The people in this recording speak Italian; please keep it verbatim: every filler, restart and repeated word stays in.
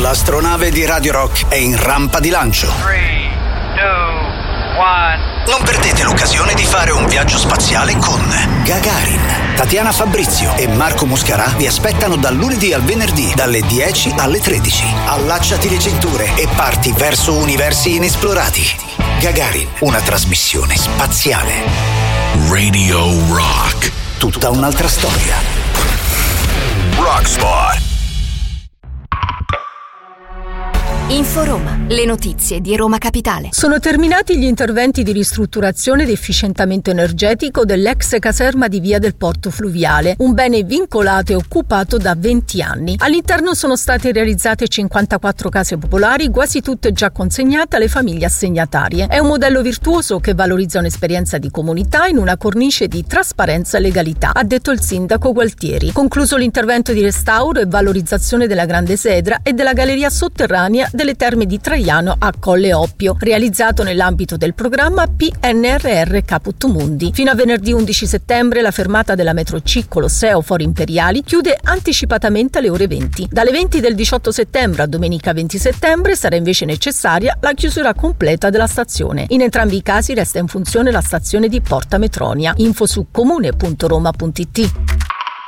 L'astronave di Radio Rock è in rampa di lancio. tre, due, uno. Non perdete l'occasione di fare un viaggio spaziale con Gagarin. Tatiana Fabrizio e Marco Muscarà vi aspettano dal lunedì al venerdì, dalle dieci alle tredici. Allacciati le cinture e parti verso universi inesplorati. Gagarin, una trasmissione spaziale. Radio Rock. Tutta un'altra storia. Rockspot. Inforoma, le notizie di Roma Capitale. Sono terminati gli interventi di ristrutturazione ed efficientamento energetico dell'ex caserma di Via del Porto Fluviale, un bene vincolato e occupato da venti anni. All'interno sono state realizzate cinquantaquattro case popolari, quasi tutte già consegnate alle famiglie assegnatarie. È un modello virtuoso che valorizza un'esperienza di comunità in una cornice di trasparenza e legalità, ha detto il sindaco Gualtieri. Concluso l'intervento di restauro e valorizzazione della Grande Sedra e della galleria sotterranea delle Terme di Traiano a Colle Oppio, realizzato nell'ambito del programma P N R R Caput Mundi. Fino a venerdì undici settembre la fermata della metro C Colosseo Fori Imperiali chiude anticipatamente alle ore venti. Dalle venti del diciotto settembre a domenica venti settembre sarà invece necessaria la chiusura completa della stazione. In entrambi i casi resta in funzione la stazione di Porta Metronia. Info su comune punto roma punto it.